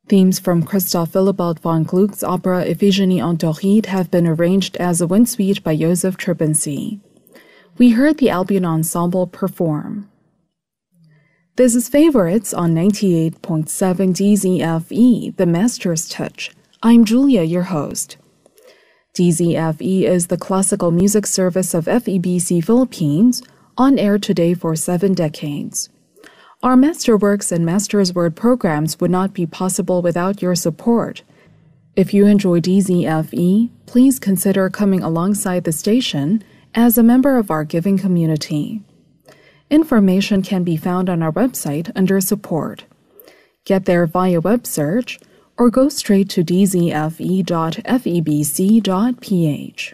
Themes from Christoph Willibald von Gluck's opera Iphigenie en Tauride have been arranged as a wind suite by Joseph Tribincy. We heard the Albion Ensemble perform. This is Favorites on 98.7 DZFE, The Master's Touch. I'm Julia, your host. DZFE is the classical music service of FEBC Philippines, on air today for 7 decades. Our Masterworks and Master's Word programs would not be possible without your support. If you enjoy DZFE, please consider coming alongside the station as a member of our giving community. Information can be found on our website under Support. Get there via web search or go straight to dzfe.febc.ph.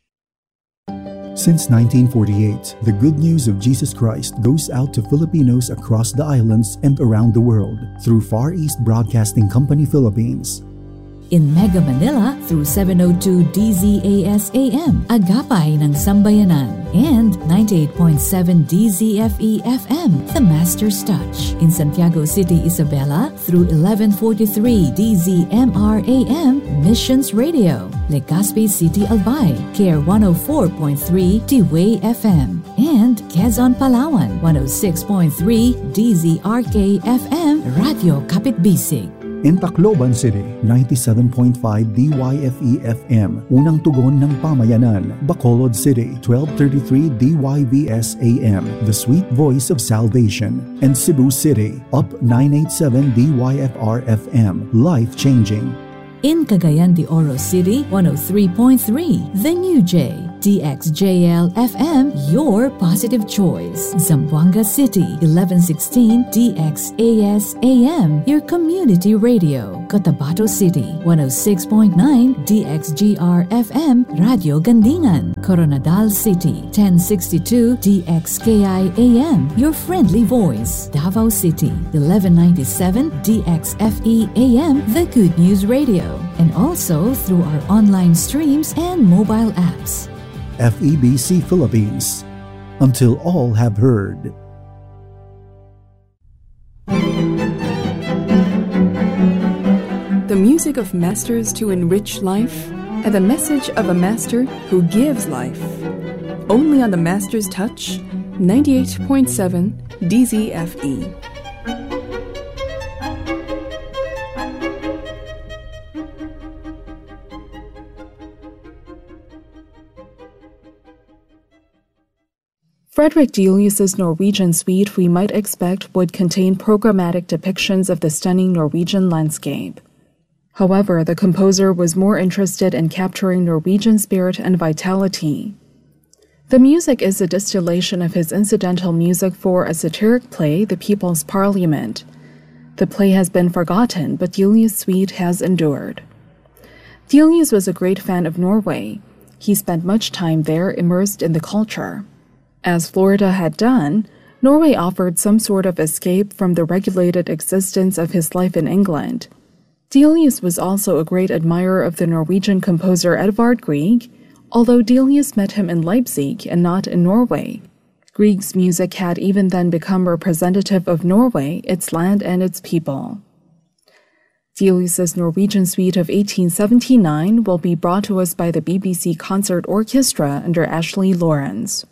Since 1948, the good news of Jesus Christ goes out to Filipinos across the islands and around the world through Far East Broadcasting Company Philippines. In Mega Manila through 702 DZAS-AM, Agapay ng Sambayanan, and 98.7 DZFE-FM, The Master's Touch. In Santiago City, Isabela through 1143 DZMR-AM, Missions Radio. Legazpi City, Albay, KR 104.3 T-Way FM. And Quezon, Palawan, 106.3 DZRK-FM, Radio Kapitbisig. In Tacloban City, 97.5 DYFE-FM, Unang Tugon ng Pamayanan. Bacolod City, 1233 DYVS-AM, The Sweet Voice of Salvation. And Cebu City, Up 987 DYFR-FM, Life Changing. In Cagayan de Oro City, 103.3 The New J, DXJL-FM, your positive choice. Zamboanga City, 1116 DXAS-AM, your community radio. Cotabato City, 106.9 DXGR-FM, Radio Gandingan. Coronadal City, 1062 DXKI-AM, your friendly voice. Davao City, 1197 DXFE-AM, the Good News Radio. And also through our online streams and mobile apps. FEBC Philippines, until all have heard. The music of masters to enrich life, and the message of a master who gives life. Only on the Master's Touch, 98.7 DZFE. Frederick Delius's Norwegian suite we might expect would contain programmatic depictions of the stunning Norwegian landscape. However, the composer was more interested in capturing Norwegian spirit and vitality. The music is a distillation of his incidental music for a satiric play, The People's Parliament. The play has been forgotten, but Delius' suite has endured. Delius was a great fan of Norway. He spent much time there immersed in the culture. As Florida had done, Norway offered some sort of escape from the regulated existence of his life in England. Delius was also a great admirer of the Norwegian composer Edvard Grieg, although Delius met him in Leipzig and not in Norway. Grieg's music had even then become representative of Norway, its land and its people. Delius's Norwegian suite of 1879 will be brought to us by the BBC Concert Orchestra under Ashley Lawrence.